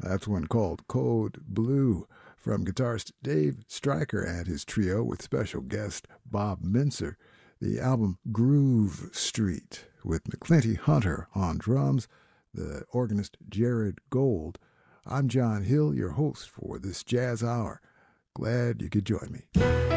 That's one called Code Blue from guitarist Dave Stryker and his trio with special guest Bob Mincer. The album Groove Street with McClinty Hunter on drums, the organist Jared Gold. I'm John Hill, your host for this Jazz Hour. Glad you could join me.